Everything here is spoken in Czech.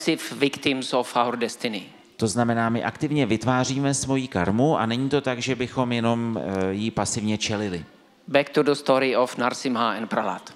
victims of our destiny. To znamená, my aktivně vytváříme svoji karmu a není to tak, že bychom jenom jí pasivně čelili. Back to the story of Narsimha and Prahlad.